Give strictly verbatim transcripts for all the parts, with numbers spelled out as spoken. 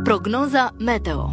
Prognoza meteo.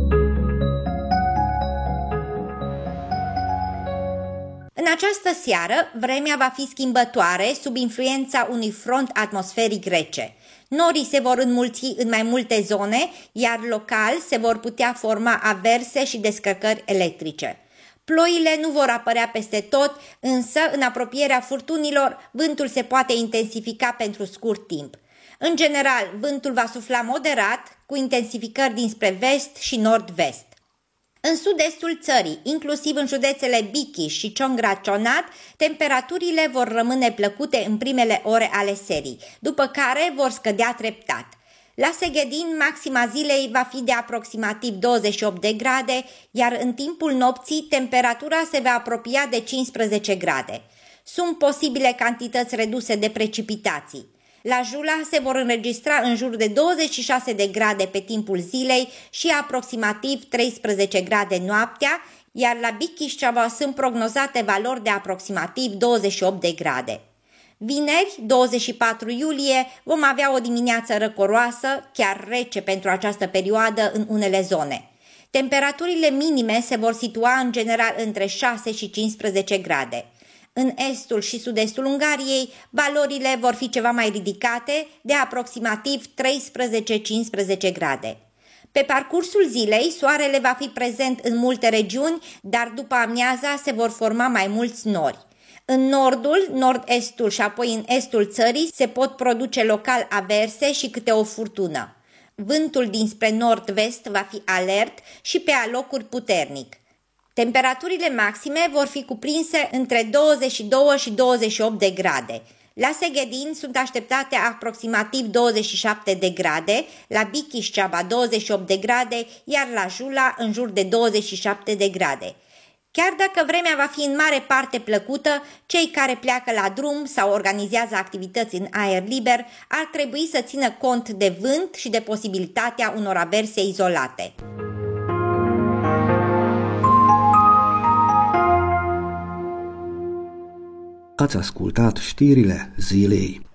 În această seară, vremea va fi schimbătoare sub influența unui front atmosferic rece. Norii se vor înmulți în mai multe zone, iar local se vor putea forma averse și descărcări electrice. Ploile nu vor apărea peste tot, însă în apropierea furtunilor, vântul se poate intensifica pentru scurt timp. În general, vântul va sufla moderat, cu intensificări dinspre vest și nord-vest. În sud-estul țării, inclusiv în județele Bichiș și Ciongrat-Cionat, temperaturile vor rămâne plăcute în primele ore ale serii, după care vor scădea treptat. La Seghedin, maxima zilei va fi de aproximativ douăzeci și opt de grade, iar în timpul nopții temperatura se va apropia de cincisprezece grade. Sunt posibile cantități reduse de precipitații. La Jula se vor înregistra în jur de douăzeci și șase de grade pe timpul zilei și aproximativ treisprezece grade noaptea, iar la Bichiș-Ceava sunt prognozate valori de aproximativ douăzeci și opt de grade. Vineri, douăzeci și patru iulie, vom avea o dimineață răcoroasă, chiar rece pentru această perioadă în unele zone. Temperaturile minime se vor situa în general între șase și cincisprezece grade. În estul și sud-estul Ungariei, valorile vor fi ceva mai ridicate, de aproximativ treisprezece cincisprezece grade. Pe parcursul zilei, soarele va fi prezent în multe regiuni, dar după amiaza se vor forma mai mulți nori. În nordul, nord-estul și apoi în estul țării se pot produce local averse și câte o furtună. Vântul dinspre nord-vest va fi alert și pe alocuri puternic. Temperaturile maxime vor fi cuprinse între douăzeci și doi și douăzeci și opt de grade. La Seghedin sunt așteptate aproximativ douăzeci și șapte de grade, la Bichiș-Ceaba douăzeci și opt de grade, iar la Jula în jur de douăzeci și șapte de grade. Chiar dacă vremea va fi în mare parte plăcută, cei care pleacă la drum sau organizează activități în aer liber ar trebui să țină cont de vânt și de posibilitatea unor averse izolate. Ați ascultat știrile zilei.